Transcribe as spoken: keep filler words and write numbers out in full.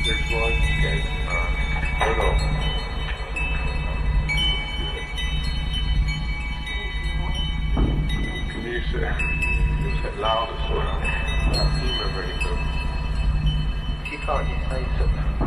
Six one? Okay. Uh, hold on. Can you say, you say louder so I can't remember anything? If you can't, you say something.